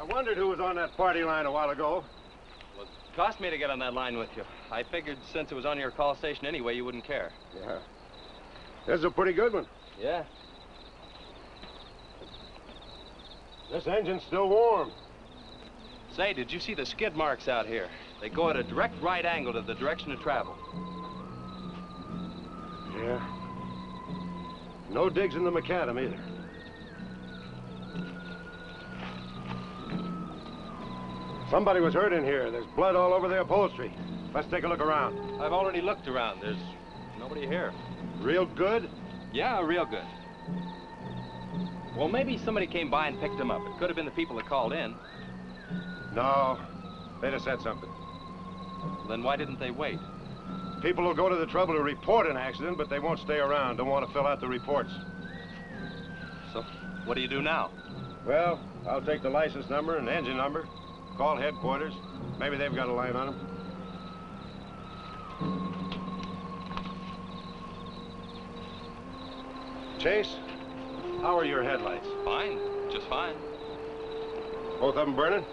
I wondered who was on that party line a while ago. Well, it cost me to get on that line with you. I figured since it was on your call station anyway, you wouldn't care. Yeah. This is a pretty good one. Yeah. This engine's still warm. Say, did you see the skid marks out here? They go at a direct right angle to the direction of travel. Yeah. No digs in the macadam either. Somebody was hurt in here. There's blood all over the upholstery. Let's take a look around. I've already looked around. There's nobody here. Real good? Yeah, real good. Well, maybe somebody came by and picked them up. It could have been the people that called in. No. They'd have said something. Then why didn't they wait? People will go to the trouble to report an accident, but they won't stay around. Don't want to fill out the reports. So, what do you do now? Well, I'll take the license number and engine number, call headquarters. Maybe they've got a line on them. Chase, how are your headlights? Fine, just fine. Both of them burning?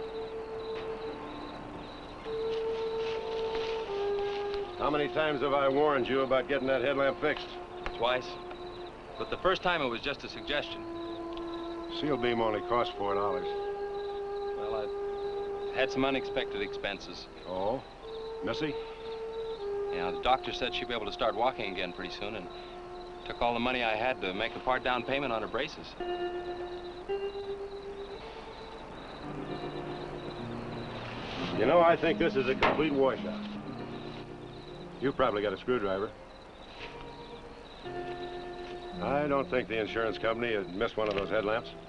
How many times have I warned you about getting that headlamp fixed? Twice. But the first time it was just a suggestion. Seal beam only costs $4. Well, I had some unexpected expenses. Oh? Missy? Yeah, the doctor said she'd be able to start walking again pretty soon, and took all the money I had to make a part down payment on her braces. You know, I think this is a complete washout. You probably got a screwdriver. I don't think the insurance company had missed one of those headlamps.